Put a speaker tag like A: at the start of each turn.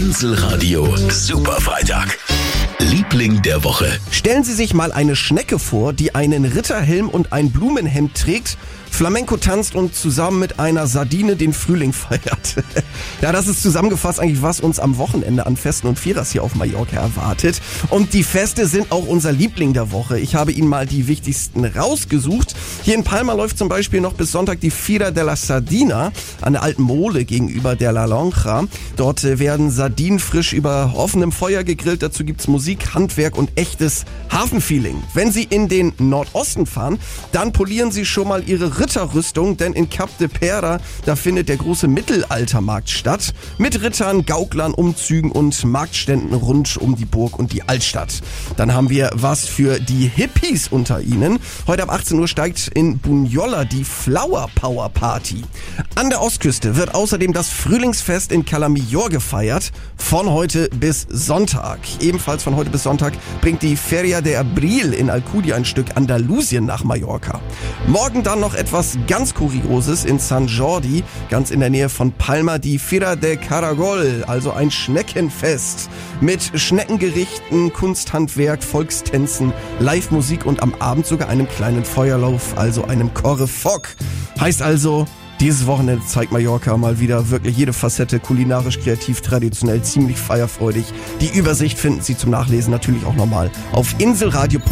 A: Inselradio Superfreitag. Liebling der Woche.
B: Stellen Sie sich mal eine Schnecke vor, die einen Ritterhelm und ein Blumenhemd trägt, Flamenco tanzt und zusammen mit einer Sardine den Frühling feiert. Ja, das ist zusammengefasst eigentlich, was uns am Wochenende an Festen und Feiras hier auf Mallorca erwartet. Und die Feste sind auch unser Liebling der Woche. Ich habe Ihnen mal die wichtigsten rausgesucht. Hier in Palma läuft zum Beispiel noch bis Sonntag die Fira de la Sardina an der alten Mole gegenüber der La Lonja. Dort werden Sardinen frisch über offenem Feuer gegrillt. Dazu gibt's Musik, Handwerk und echtes Hafenfeeling. Wenn Sie in den Nordosten fahren, dann polieren Sie schon mal Ihre Ritterrüstung, denn in Cap de Pera, da findet der große Mittelaltermarkt statt. Mit Rittern, Gauklern, Umzügen und Marktständen rund um die Burg und die Altstadt. Dann haben wir was für die Hippies unter Ihnen. Heute ab 18 Uhr steigt in Bunyola die Flower Power Party. An der Ostküste wird außerdem das Frühlingsfest in Cala Millor gefeiert. Von heute bis Sonntag. Ebenfalls von heute bis Sonntag bringt die Feria de Abril in Alcudia ein Stück Andalusien nach Mallorca. Morgen dann noch etwas ganz Kurioses in San Jordi, ganz in der Nähe von Palma, die Fira de Caragol, also ein Schneckenfest mit Schneckengerichten, Kunsthandwerk, Volkstänzen, Live-Musik und am Abend sogar einem kleinen Feuerlauf, also einem Correfoc. Heißt also, dieses Wochenende zeigt Mallorca mal wieder wirklich jede Facette, kulinarisch, kreativ, traditionell, ziemlich feierfreudig. Die Übersicht finden Sie zum Nachlesen natürlich auch nochmal auf inselradio.de.